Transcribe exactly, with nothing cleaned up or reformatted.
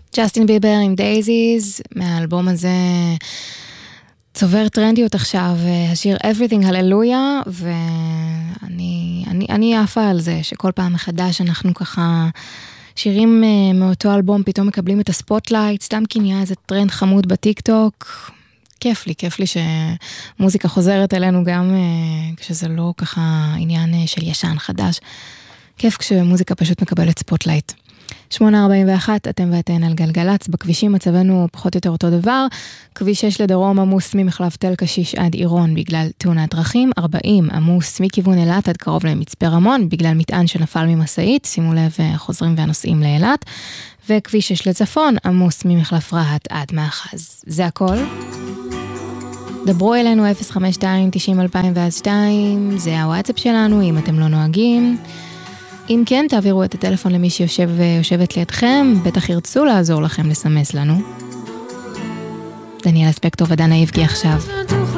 ג'סטין ביבר עם דייזיז, מהאלבום הזה צובר טרנדיות עכשיו, השיר Everything Hallelujah, ואני אני, אני יפה על זה, שכל פעם מחדש אנחנו ככה, שירים מאותו אלבום פתאום מקבלים את הספוטלייט, סתם כי נהיה איזה טרנד חמוד בטיק טוק, כיף לי, כיף לי שמוזיקה חוזרת אלינו גם כשזה לא ככה עניין של ישן חדש, כיף כשמוזיקה פשוט מקבלת ספוטלייט. שמונה ארבעים ואחת, אתם ואתן על גלגלץ, בכבישים מצבנו פחות או יותר אותו דבר, כביש שש לדרום עמוס ממחלף תל קשיש עד עירון בגלל תאונת דרכים, ארבעים עמוס מכיוון אילת עד קרוב למצפה רמון בגלל מטען שנפל ממסעית, שימו לב חוזרים והנוסעים לאילת, וכביש שש לצפון עמוס ממחלף רהט עד מאחז. זה הכל. דברו אלינו אפס חמש שתיים תשעים אלפיים שתיים, זה הוואטסאפ שלנו אם אתם לא נוהגים. אם כן, תעבירו את הטלפון למי שיושב ויושבת לידכם, בטח ירצו לעזור לכם לסמס לנו. דניאל אספקטור ודנה איבגי עכשיו.